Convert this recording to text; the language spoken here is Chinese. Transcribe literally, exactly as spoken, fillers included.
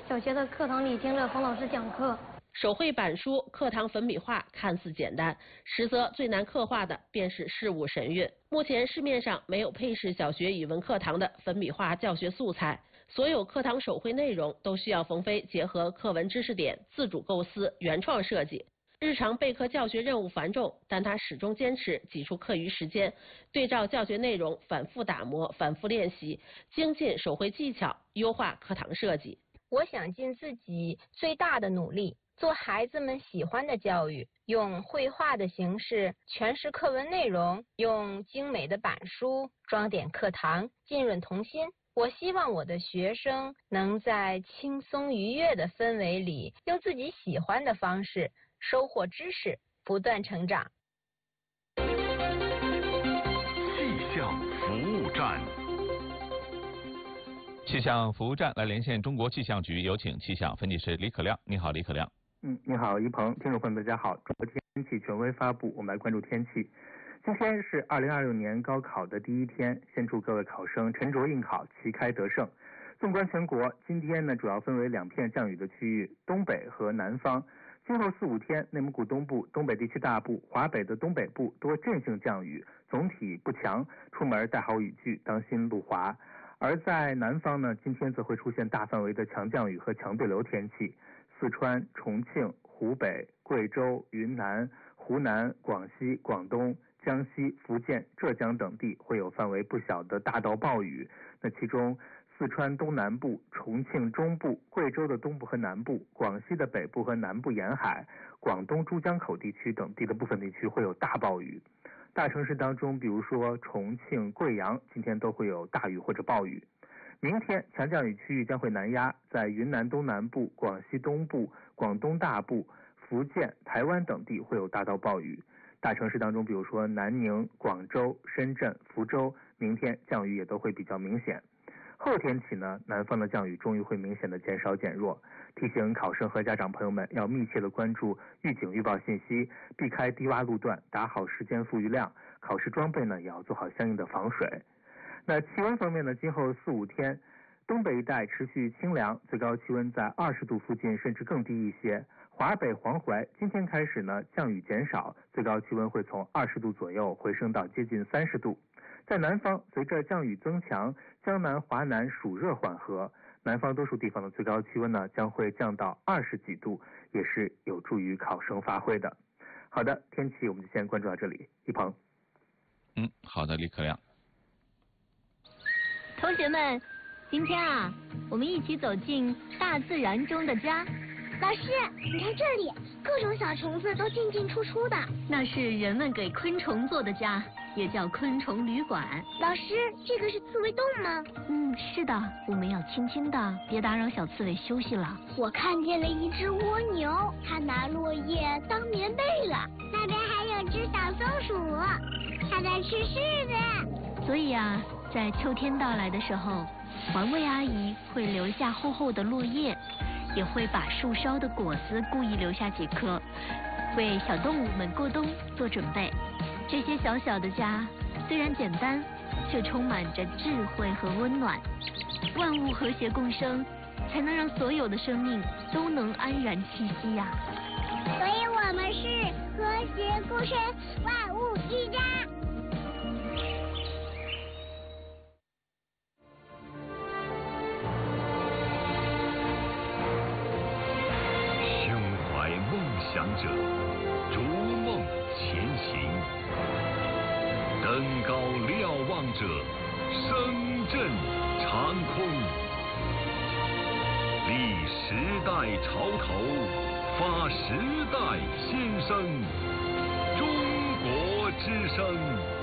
小学的课堂里听着冯老师讲课。 手绘板书、课堂粉笔画看似简单，实则最难刻画的便是事物神韵。目前市面上没有配饰小学语文课堂的粉笔画教学素材，所有课堂手绘内容都需要冯飞结合课文知识点自主构思、原创设计。日常备课教学任务繁重，但他始终坚持挤出课余时间，对照教学内容反复打磨、反复练习，精进手绘技巧，优化课堂设计。 我想尽自己最大的努力，做孩子们喜欢的教育，用绘画的形式诠释课文内容，用精美的板书装点课堂，浸润童心。我希望我的学生能在轻松愉悦的氛围里，用自己喜欢的方式收获知识，不断成长。 气象服务站， 气象服务站来连线中国气象局，有请气象分析师李可亮。你好，李可亮。 嗯，你好，一鹏，听众朋友们，大家好。中国天气权威发布，我们来关注天气。今天是二零二六年高考的第一天，先祝各位考生沉着应考，旗开得胜。纵观全国，今天呢主要分为两片降雨的区域，东北和南方。今后四五天，内蒙古东部、东北地区大部、华北的东北部多阵性降雨，总体不强，出门带好雨具，当心路滑。而在南方呢，今天则会出现大范围的强降雨和强对流天气。四川、重庆、湖北、贵州、云南、湖南、广西、广东、江西、福建、浙江等地会有范围不小的大到暴雨。那其中四川东南部、重庆中部、贵州的东部和南部、广西的北部和南部沿海、广东珠江口地区等地的部分地区会有大暴雨。大城市当中，比如说重庆、贵阳，今天都会有大雨或者暴雨。明天强降雨区域将会南压，在云南东南部、广西东部、广东大部、福建、台湾等地会有大到暴雨。大城市当中，比如说南宁、广州、深圳、福州，明天降雨也都会比较明显。后天起呢，南方的降雨终于会明显的减少减弱，提醒考生和家长朋友们要密切的关注预警预报信息，避开低洼路段，打好时间富余量。考试装备呢也要做好相应的防水。那气温方面呢，今后四五天，东北一带持续清凉，最高气温在二十度附近，甚至更低一些。华北、黄淮今天开始呢，降雨减少，最高气温会从二十度左右回升到接近三十度。在南方，随着降雨增强，江南、华南暑热缓和，南方多数地方的最高气温呢将会降到二十几度，也是有助于考生发挥的。好的，天气我们就先关注到这里。一鹏。 嗯，好的，李可亮。 同学们，今天啊，我们一起走进大自然中的家。 老师，你看这里，各种小虫子都进进出出的。 那是人们给昆虫做的家，也叫昆虫旅馆。 老师，这个是刺猬洞吗？ 嗯，是的，我们要轻轻的，别打扰小刺猬休息了。 我看见了一只蜗牛，它拿落叶当棉被了。那边还有只小松鼠，它在吃柿子。 所以啊，在秋天到来的时候，环卫阿姨会留下厚厚的落叶，也会把树梢的果子故意留下几颗，为小动物们过冬做准备。这些小小的家虽然简单，却充满着智慧和温暖。万物和谐共生，才能让所有的生命都能安然栖息呀、 啊。所以我们是和谐共生，万物一家。 想者逐梦前行，登高瞭望者声震长空，立时代潮头，发时代先声，中国之声。